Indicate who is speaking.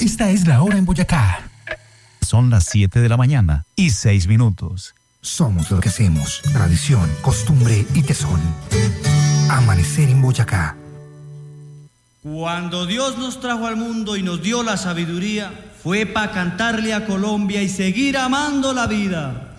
Speaker 1: Esta es la hora en Boyacá.
Speaker 2: Son las 7 de la mañana y 6 minutos.
Speaker 1: Somos lo que hacemos, tradición, costumbre y tesón. Amanecer en Boyacá.
Speaker 3: Cuando Dios nos trajo al mundo y nos dio la sabiduría, fue para cantarle a Colombia y seguir amando la vida.